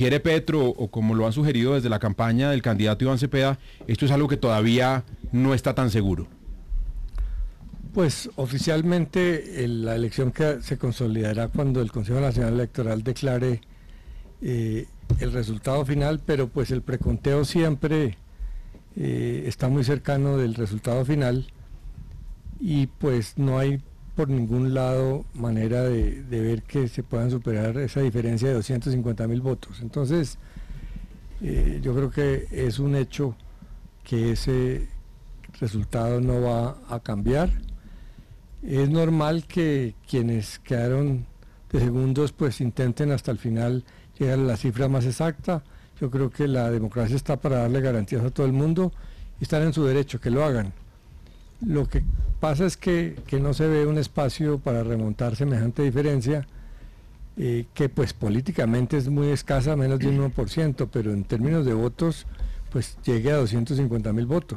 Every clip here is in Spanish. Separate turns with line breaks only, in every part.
quiere Petro o como lo han sugerido desde la campaña del candidato Iván Cepeda, esto es algo que todavía no está tan seguro?
Pues oficialmente la elección que se consolidará cuando el Consejo Nacional Electoral declare el resultado final, pero pues el preconteo siempre está muy cercano del resultado final y pues no hay por ningún lado manera de ver que se puedan superar esa diferencia de 250.000 votos. Entonces yo creo que es un hecho que ese resultado no va a cambiar. Es normal que quienes quedaron de segundos pues intenten hasta el final llegar a la cifra más exacta. Yo creo que la democracia está para darle garantías a todo el mundo y están en su derecho, que lo hagan. Lo que pasa es que no se ve un espacio para remontar semejante diferencia, que pues políticamente es muy escasa, menos de un 1%, pero en términos de votos pues llegue a 250.000 votos.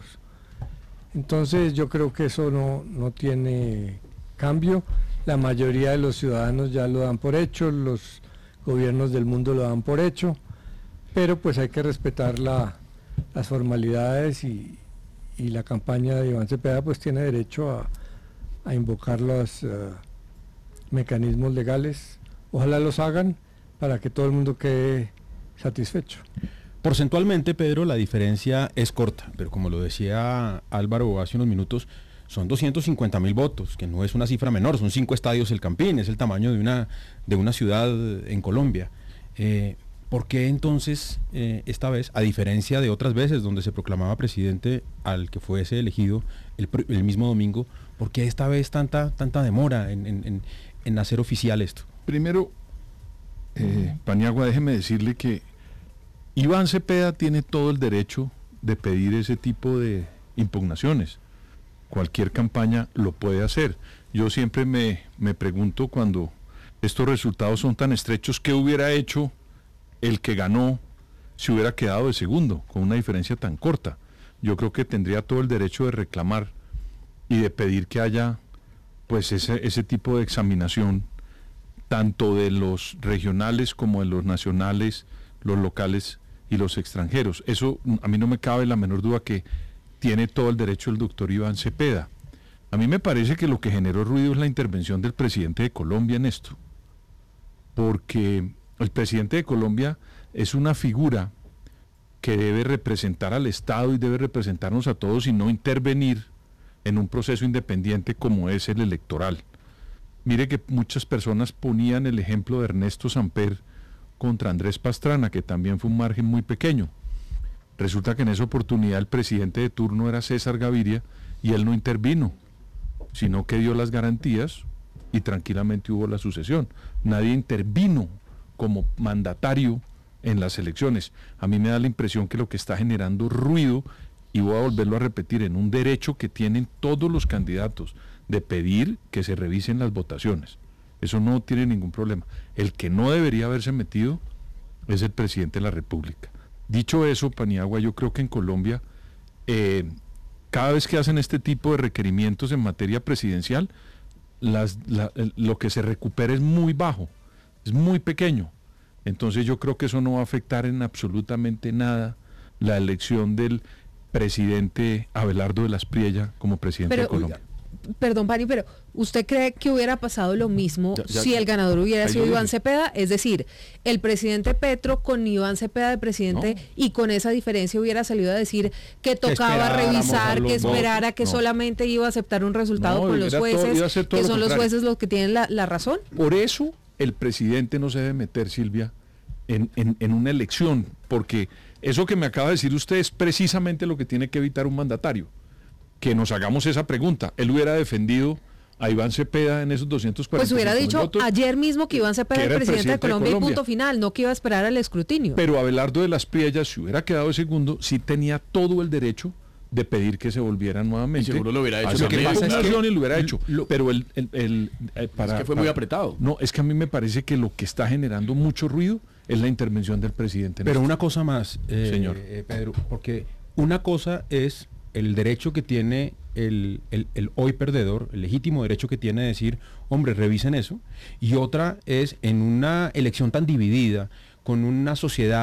Entonces yo creo que eso no tiene cambio. La mayoría de los ciudadanos ya lo dan por hecho, los gobiernos del mundo lo dan por hecho, pero pues hay que respetar las formalidades y la campaña de Iván Cepeda pues tiene derecho a invocar los mecanismos legales. Ojalá los hagan para que todo el mundo quede satisfecho.
Porcentualmente, Pedro, la diferencia es corta, pero como lo decía Álvaro hace unos minutos, son 250.000 votos, que no es una cifra menor, son 5 estadios El Campín, es el tamaño de una ciudad en Colombia. ¿Por qué entonces esta vez, a diferencia de otras veces donde se proclamaba presidente al que fuese elegido el mismo domingo, por qué esta vez tanta demora en hacer oficial esto?
Primero, Paniagua, déjeme decirle que Iván Cepeda tiene todo el derecho de pedir ese tipo de impugnaciones. Cualquier campaña lo puede hacer. Yo siempre me pregunto, cuando estos resultados son tan estrechos, ¿qué hubiera hecho el que ganó si hubiera quedado de segundo, con una diferencia tan corta? Yo creo que tendría todo el derecho de reclamar y de pedir que haya pues ese tipo de examinación, tanto de los regionales como de los nacionales, los locales y los extranjeros. Eso a mí no me cabe la menor duda que tiene todo el derecho el doctor Iván Cepeda. A mí me parece que lo que generó ruido es la intervención del presidente de Colombia en esto, porque el presidente de Colombia es una figura que debe representar al Estado y debe representarnos a todos y no intervenir en un proceso independiente como es el electoral. Mire que muchas personas ponían el ejemplo de Ernesto Samper contra Andrés Pastrana, que también fue un margen muy pequeño. Resulta que en esa oportunidad el presidente de turno era César Gaviria y él no intervino, sino que dio las garantías y tranquilamente hubo la sucesión. Nadie intervino como mandatario en las elecciones. A mí me da la impresión que lo que está generando ruido, y voy a volverlo a repetir, en un derecho que tienen todos los candidatos de pedir que se revisen las votaciones. Eso no tiene ningún problema. El que no debería haberse metido es el presidente de la República. Dicho eso, Paniagua, yo creo que en Colombia, cada vez que hacen este tipo de requerimientos en materia presidencial, lo que se recupera es muy bajo, es muy pequeño. Entonces yo creo que eso no va a afectar en absolutamente nada la elección del presidente Abelardo de la Espriella como presidente de Colombia.
Perdón, Pani, pero ¿usted cree que hubiera pasado lo mismo si el ganador hubiera sido Iván Cepeda? Es decir, el presidente Petro con Iván Cepeda de presidente y con esa diferencia hubiera salido a decir que tocaba revisar, que esperara, que solamente iba a aceptar un resultado con los jueces, que son los jueces los que tienen la razón.
Por eso el presidente no se debe meter, Silvia, en una elección, porque eso que me acaba de decir usted es precisamente lo que tiene que evitar un mandatario. Que nos hagamos esa pregunta. ¿Él hubiera defendido a Iván Cepeda en esos 240
Pues hubiera dicho
votos?
Ayer mismo que Iván Cepeda era el presidente de Colombia y punto final, no que iba a esperar al escrutinio.
Pero Abelardo de la Espriella, si hubiera quedado de segundo, sí tenía todo el derecho de pedir que se volviera nuevamente.
Y seguro lo hubiera hecho.
Lo que pasa es que lo hubiera hecho. Pero
es que fue muy apretado.
No, es que a mí me parece que lo que está generando mucho ruido es la intervención del presidente.
Pero una cosa más,
señor
Pedro, porque una cosa es el derecho que tiene el hoy perdedor, el legítimo derecho que tiene de decir, hombre, revisen eso, y otra es en una elección tan dividida, con una sociedad